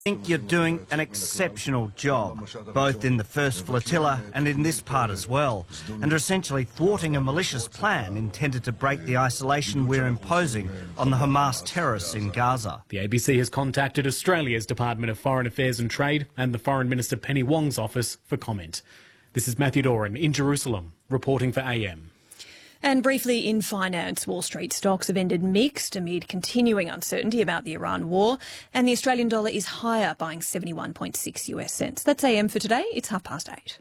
think you're doing an exceptional job, both in the first flotilla and in this part as well, and are essentially thwarting a malicious plan intended to break the isolation we're imposing on the Hamas terrorists in Gaza. The ABC has contacted Australia's Department of Foreign Affairs and Trade and the Foreign Minister Penny Wong's office for comment. This is Matthew Doran in Jerusalem, reporting for AM. And briefly in finance, Wall Street stocks have ended mixed amid continuing uncertainty about the Iran war, and the Australian dollar is higher, buying 71.6 US cents. That's AM for today. It's 8:30.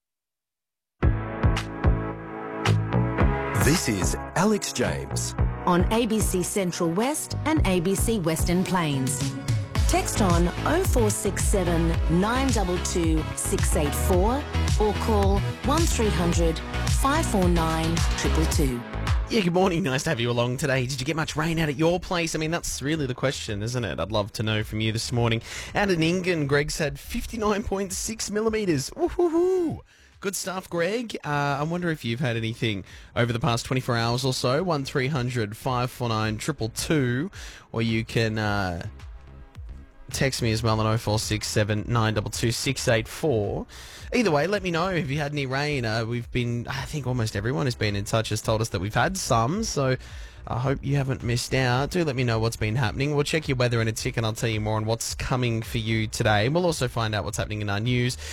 This is Alex James on ABC Central West and ABC Western Plains. Text on 0467 922 684 or call 1300 549 222. Yeah, good morning. Nice to have you along today. Did you get much rain out at your place? I mean, that's really the question, isn't it? I'd love to know from you this morning. Out in Ingan, Greg said 59.6 millimetres. Woohoo! Good stuff, Greg. I wonder if you've had anything over the past 24 hours or so. 1300 549 222, or you can text me as well on 0467 922 684. Either way, let me know if you had any rain. I think almost everyone who's been in touch has told us that we've had some, so I hope you haven't missed out. Do let me know what's been happening. We'll check your weather in a tick and I'll tell you more on what's coming for you today. We'll also find out what's happening in our news.